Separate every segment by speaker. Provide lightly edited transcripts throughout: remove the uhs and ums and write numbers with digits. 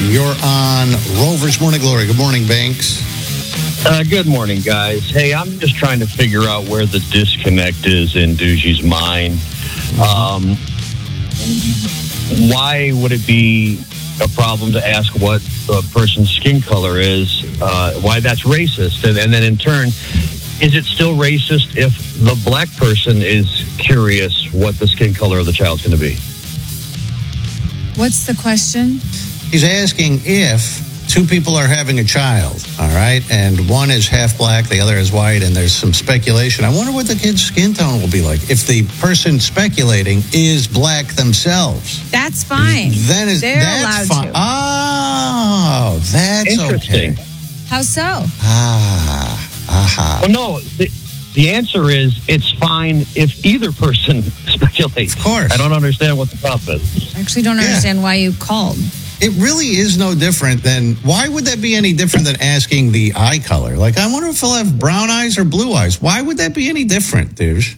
Speaker 1: You're on Rover's Morning Glory. Good morning, Banks.
Speaker 2: Good morning, guys. Hey, I'm just trying to figure out where the disconnect is in Doogie's mind. Why would it be a problem to ask what a person's skin color is? Why that's racist? And then in turn, is it still racist if the black person is curious what the skin color of the child's going to be?
Speaker 3: What's the question?
Speaker 1: He's asking if two people are having a child, all right, and one is half black, the other is white, and there's some speculation. I wonder what the kid's skin tone will be like if the person speculating is black themselves.
Speaker 3: That's fine.
Speaker 1: Then
Speaker 3: They're
Speaker 1: that's
Speaker 3: allowed
Speaker 1: fine.
Speaker 3: to.
Speaker 1: Oh, that's
Speaker 2: Interesting.
Speaker 1: okay.
Speaker 3: How so?
Speaker 2: Well, no, the answer is it's fine if either person speculates.
Speaker 1: Of course.
Speaker 2: I don't understand what the problem is.
Speaker 3: I actually don't understand why you called.
Speaker 1: It really is no different than, why would that be any different than asking the eye color? Like, I wonder if he'll have brown eyes or blue eyes. Why would that be any different, douche?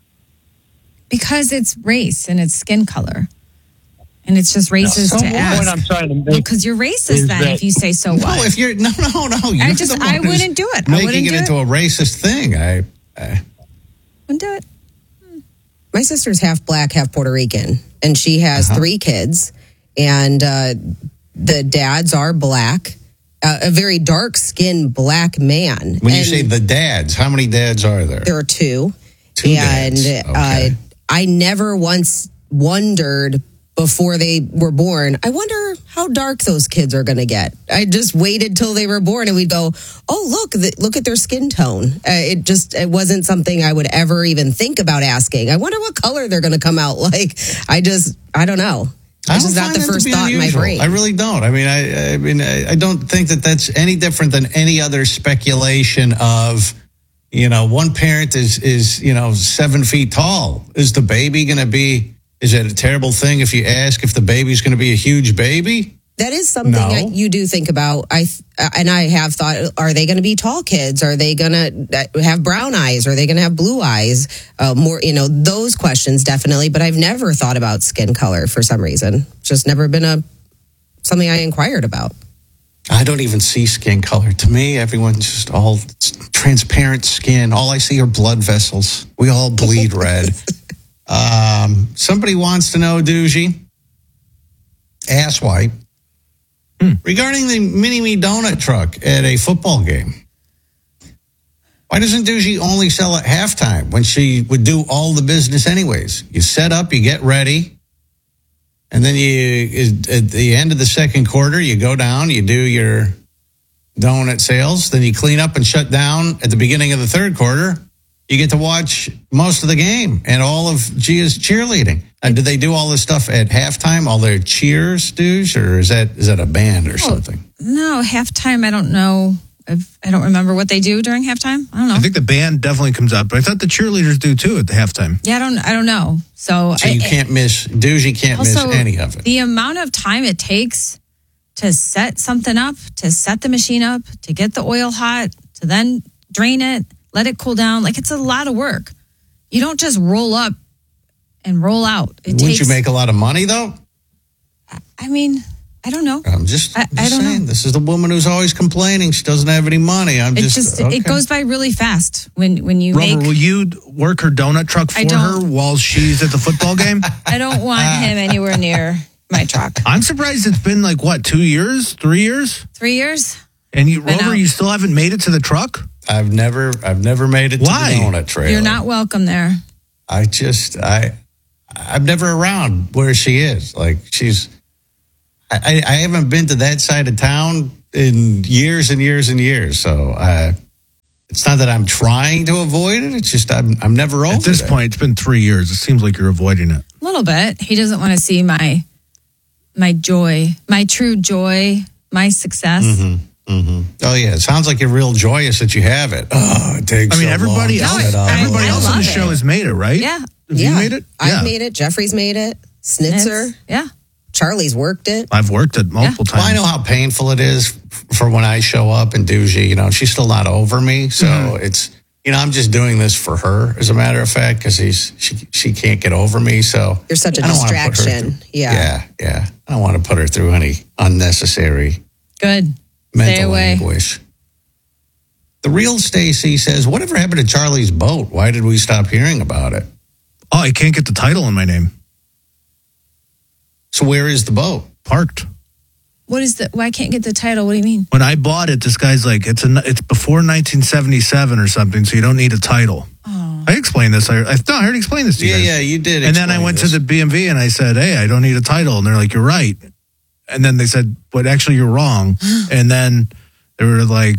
Speaker 3: Because it's race and it's skin color. And it's just racist
Speaker 1: So
Speaker 3: to
Speaker 1: what?
Speaker 3: ask.
Speaker 2: The point I'm trying to make
Speaker 3: Because you're racist
Speaker 2: is
Speaker 3: then
Speaker 2: that-
Speaker 3: if you say so what.
Speaker 1: No, if you're, no. You're the one
Speaker 3: I
Speaker 1: who's
Speaker 3: wouldn't do it. I
Speaker 1: making
Speaker 3: wouldn't
Speaker 1: it
Speaker 3: do
Speaker 1: into a racist thing.
Speaker 3: Wouldn't do it.
Speaker 4: My sister's half black, half Puerto Rican, and she has 3 kids, and the dads are black, a very dark-skinned black man.
Speaker 1: When you say the dads, how many dads are there?
Speaker 4: There are 2.
Speaker 1: 2
Speaker 4: and
Speaker 1: dads. Okay.
Speaker 4: I never once wondered before they were born, I wonder how dark those kids are going to get. I just waited till they were born and we'd go, oh, look at their skin tone. It wasn't something I would ever even think about asking. I wonder what color they're going to come out like. I don't know. This is not the first thought in my brain.
Speaker 1: I really don't. I mean, I don't think that that's any different than any other speculation of, one parent is 7 feet tall. Is the baby going to be? Is it a terrible thing if you ask if the baby's going to be a huge baby?
Speaker 4: That is something
Speaker 1: No.
Speaker 4: that you do think about. I have thought, are they going to be tall kids? Are they going to have brown eyes? Are they going to have blue eyes? More, those questions definitely. But I've never thought about skin color for some reason. Just never been something I inquired about.
Speaker 1: I don't even see skin color. To me, everyone's just all transparent skin. All I see are blood vessels. We all bleed red. Somebody wants to know, Doogie, asswipe, regarding the Mini-Me donut truck at a football game. Why doesn't Doogie only sell at halftime when she would do all the business anyways? You set up, you get ready, and then at the end of the second quarter, you go down, you do your donut sales, then you clean up and shut down at the beginning of the third quarter. You get to watch most of the game and all of Gia's cheerleading. Do they do all this stuff at halftime, all their cheers, dudes, or is that a band or something?
Speaker 3: No, halftime, I don't know. I don't remember what they do during halftime. I don't know.
Speaker 5: I think the band definitely comes up, but I thought the cheerleaders do too at the halftime.
Speaker 3: Yeah, I don't know. So
Speaker 1: you can't miss, Doogie can't miss any of it.
Speaker 3: The amount of time it takes to set something up, to set the machine up, to get the oil hot, to then drain it, let it cool down. Like, it's a lot of work. You don't just roll up and roll out.
Speaker 1: Wouldn't you make a lot of money, though?
Speaker 3: I mean, I don't know.
Speaker 1: I'm just
Speaker 3: I don't
Speaker 1: saying.
Speaker 3: know.
Speaker 1: This is the woman who's always complaining she doesn't have any money.
Speaker 3: It goes by really fast when you
Speaker 5: Rover,
Speaker 3: make.
Speaker 5: will you work her donut truck for her while she's at the football game?
Speaker 3: I don't want him anywhere near my truck.
Speaker 5: I'm surprised it's been 2 years, 3 years?
Speaker 3: 3 years?
Speaker 5: And Rover, you still haven't made it to the truck?
Speaker 1: I've never made it
Speaker 5: Why?
Speaker 1: to the donut trailer.
Speaker 3: You're not welcome there.
Speaker 1: I'm never around where she is. Like, I haven't been to that side of town in years and years and years. So it's not that I'm trying to avoid it. It's just I'm never over
Speaker 5: At this
Speaker 1: there.
Speaker 5: point, it's been 3 years. It seems like you're avoiding it.
Speaker 3: A little bit. He doesn't want to see my joy, my true joy, my success.
Speaker 1: Mm-hmm. Mm-hmm. Oh yeah, it sounds like you're real joyous that you have it. Oh, it takes.
Speaker 5: Everybody else, everybody else on the show has made it, right?
Speaker 3: Yeah.
Speaker 5: Have you made it?
Speaker 4: I've made it. Jeffrey's made it. Snitzer.
Speaker 3: Yeah.
Speaker 4: Charlie's worked it.
Speaker 5: I've worked it multiple times.
Speaker 1: Well, I know how painful it is for when I show up and Doogie, she's still not over me. So it's, I'm just doing this for her, as a matter of fact, because she can't get over me. So
Speaker 4: You're such a
Speaker 1: I don't wanna put her
Speaker 4: distraction.
Speaker 1: through-
Speaker 4: Yeah.
Speaker 1: Yeah. I don't want to put her through any unnecessary
Speaker 3: Good. Stay
Speaker 1: mental
Speaker 3: away.
Speaker 1: anguish. The real Stacy says, whatever happened to Charlie's boat? Why did we stop hearing about it?
Speaker 5: Oh, I can't get the title in my name.
Speaker 1: So where is the boat?
Speaker 5: Parked.
Speaker 3: What is the? Why can't get the title? What do you mean?
Speaker 5: When I bought it, this guy's like, it's before 1977 or something, so you don't need a title.
Speaker 3: Oh.
Speaker 5: I explained this. I already explained this to you guys.
Speaker 1: Yeah, you did.
Speaker 5: And then I went to the BMV and I said, hey, I don't need a title. And they're like, you're right. And then they said, but actually you're wrong. And then they were like,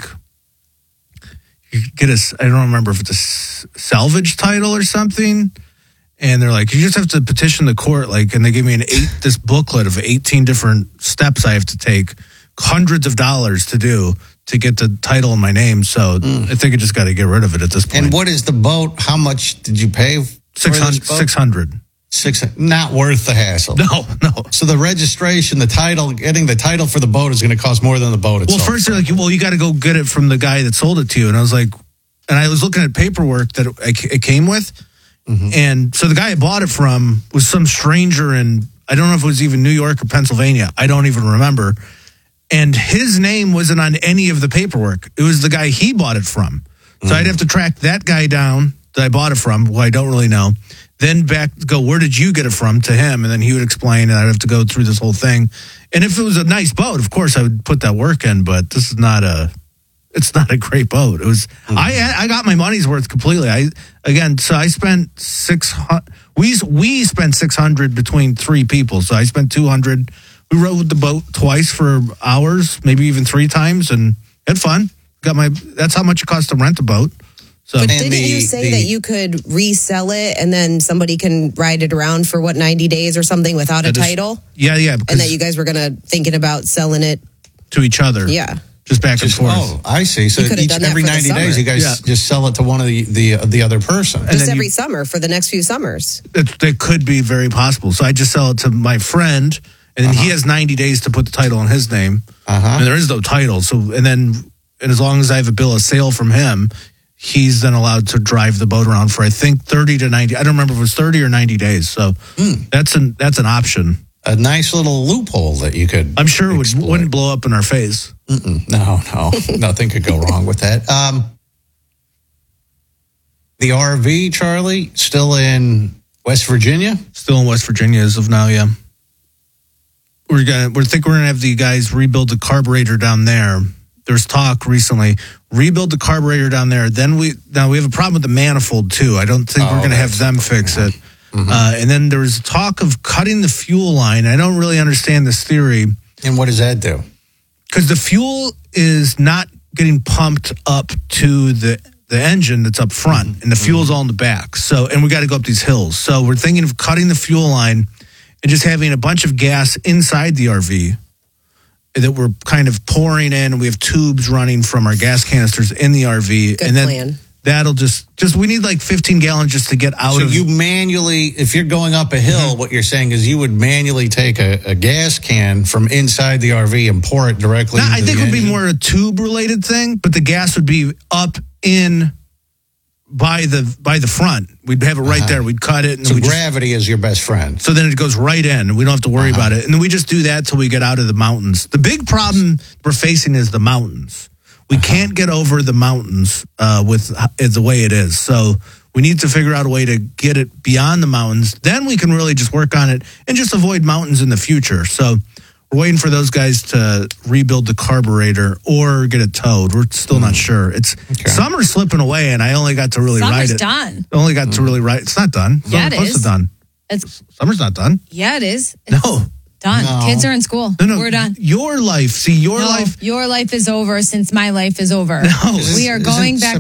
Speaker 5: you get I don't remember if it's a salvage title or something. And they're like, you just have to petition the court. And they gave me this booklet of 18 different steps I have to take, hundreds of dollars to do to get the title in my name. So I think I just got to get rid of it at this point.
Speaker 1: And what is the boat? How much did you pay? For this boat?
Speaker 5: 600.
Speaker 1: Not worth the hassle.
Speaker 5: No.
Speaker 1: So the registration, the title, getting the title for the boat is going to cost more than the boat itself.
Speaker 5: Well, first they're like, well, you got to go get it from the guy that sold it to you. And I was like, and I was looking at paperwork that it came with. Mm-hmm. And so the guy I bought it from was some stranger in, I don't know if it was even New York or Pennsylvania. I don't even remember. And his name wasn't on any of the paperwork. It was the guy he bought it from. So I'd have to track that guy down that I bought it from, who I don't really know. Then go, where did you get it from, to him? And then he would explain, and I'd have to go through this whole thing. And if it was a nice boat, of course I would put that work in, but this is not it's not a great boat. It was, I got my money's worth completely. So I spent 600, we spent 600 between three people. So I spent 200. We rode the boat twice for hours, maybe even 3 times, and had fun. That's how much it costs to rent a boat. So,
Speaker 4: but didn't you say that you could resell it and then somebody can ride it around for 90 days or something without a title?
Speaker 5: Yeah.
Speaker 4: And that you guys were thinking about selling it
Speaker 5: to each other.
Speaker 4: Yeah.
Speaker 5: Just back and forth.
Speaker 1: Oh, I see. So every 90 days, you guys just sell it to one of the other person.
Speaker 4: Just every summer for the next few summers.
Speaker 5: That could be very possible. So I just sell it to my friend, and then he has 90 days to put the title in his name. And there is no title. So and as long as I have a bill of sale from him, he's then allowed to drive the boat around for, I think, 30 to 90. I don't remember if it was 30 or 90 days. So that's an option.
Speaker 1: A nice little loophole that you could.
Speaker 5: I'm sure it wouldn't blow up in our face.
Speaker 1: No, nothing could go wrong with that. The RV, Charlie, still in West Virginia.
Speaker 5: Still in West Virginia as of now. Yeah, we're gonna have the guys rebuild the carburetor down there. There's talk recently, rebuild the carburetor down there. Then we have a problem with the manifold too. I don't think we're gonna have them fix it. And then there's talk of cutting the fuel line. I don't really understand this theory.
Speaker 1: And what does that do?
Speaker 5: Because the fuel is not getting pumped up to the engine that's up front, and the fuel's all in the back. So, and we got to go up these hills. So we're thinking of cutting the fuel line and just having a bunch of gas inside the RV that we're kind of pouring in. We have tubes running from our gas canisters in the RV.
Speaker 4: Good
Speaker 5: and then
Speaker 4: plan.
Speaker 5: That'll just we need like 15 gallons just to get out of.
Speaker 1: So you manually, if you're going up a hill, what you're saying is you would manually take a gas can from inside the RV and pour it directly into
Speaker 5: I think
Speaker 1: the
Speaker 5: it would be
Speaker 1: engine?
Speaker 5: more a tube related thing, but the gas would be up in by the front. We'd have it right there. We'd cut it, and
Speaker 1: So gravity is your best friend.
Speaker 5: so then it goes right in. We don't have to worry about it, and then we just do that till we get out of the mountains. The big problem we're facing is the mountains. We can't get over the mountains with the way it is. So we need to figure out a way to get it beyond the mountains. Then we can really just work on it and just avoid mountains in the future. So we're waiting for those guys to rebuild the carburetor or get it towed. We're still not sure. Summer's slipping away, and I only got to really ride it.
Speaker 3: Done.
Speaker 5: Only got to really ride. It's not done. It's
Speaker 3: Yeah,
Speaker 5: not
Speaker 3: it
Speaker 5: close
Speaker 3: is.
Speaker 5: to done. Summer's not done.
Speaker 3: Yeah, it is. It's
Speaker 5: No.
Speaker 3: done.
Speaker 1: No.
Speaker 3: Kids are in school.
Speaker 5: No.
Speaker 3: We're done.
Speaker 5: Your life. See, your
Speaker 3: No,
Speaker 5: life.
Speaker 3: your life is over since my life is over.
Speaker 5: No.
Speaker 3: We are going back